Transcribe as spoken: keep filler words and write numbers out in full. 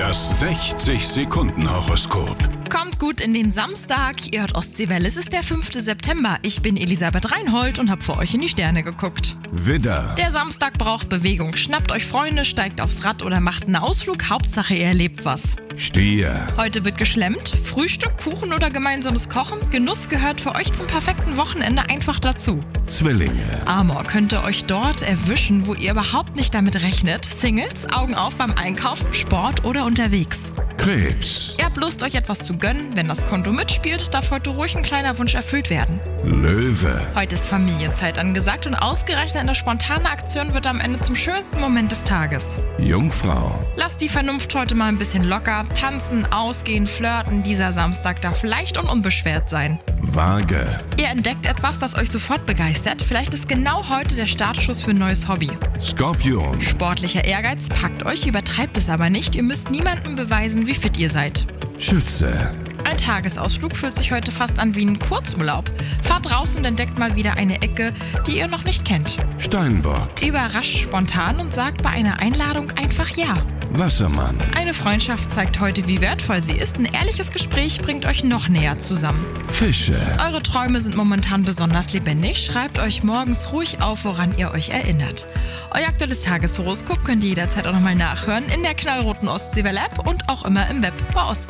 Das sechzig-Sekunden-Horoskop. Kommt gut in den Samstag. Ihr hört Ostseewelle. Es ist der fünfte September. Ich bin Elisabeth Reinhold und habe für euch in die Sterne geguckt. Widder, Der Samstag braucht Bewegung. Schnappt euch Freunde, steigt aufs Rad oder macht einen Ausflug. Hauptsache, ihr erlebt was. Stier, Heute wird geschlemmt. Frühstück, Kuchen oder gemeinsames Kochen. Genuss gehört für euch zum perfekten Wochenende einfach dazu. Zwillinge, Amor könnte euch dort erwischen, wo ihr überhaupt nicht damit rechnet. Singles, Augen auf beim Einkaufen, Sport oder unterwegs. Krebs, Ihr habt Lust, euch etwas zu gönnen. Wenn das Konto mitspielt, darf heute ruhig ein kleiner Wunsch erfüllt werden. Löwe, Heute ist Familienzeit angesagt und ausgerechnet eine spontane Aktion wird am Ende zum schönsten Moment des Tages. Jungfrau, Lasst die Vernunft heute mal ein bisschen locker. Tanzen, ausgehen, flirten. Dieser Samstag darf leicht und unbeschwert sein. Waage, Ihr entdeckt etwas, das euch sofort begeistert. Vielleicht ist genau heute der Startschuss für ein neues Hobby. Skorpion, Sportlicher Ehrgeiz packt euch, übertreibt es aber nicht. Ihr müsst niemandem beweisen, wie fit ihr seid. Schütze, Ein Tagesausflug fühlt sich heute fast an wie ein Kurzurlaub. Fahrt raus und entdeckt mal wieder eine Ecke, die ihr noch nicht kennt. Steinbock, Überrascht spontan und sagt bei einer Einladung einfach ja. Wassermann, Eine Freundschaft zeigt heute, wie wertvoll sie ist. Ein ehrliches Gespräch bringt euch noch näher zusammen. Fische, Eure Träume sind momentan besonders lebendig. Schreibt euch morgens ruhig auf, woran ihr euch erinnert. Euer aktuelles Tageshoroskop könnt ihr jederzeit auch nochmal nachhören in der knallroten Ostseewelle-App und auch immer im Web bei Ost.